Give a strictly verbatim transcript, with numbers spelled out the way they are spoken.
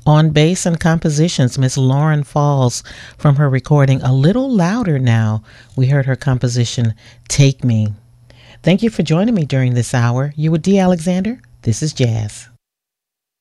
On bass and compositions, Miss Lauren Falls from her recording A Little Louder Now. We heard her composition, Take Me. Thank you for joining me during this hour. You with D. Alexander? This is Jazz.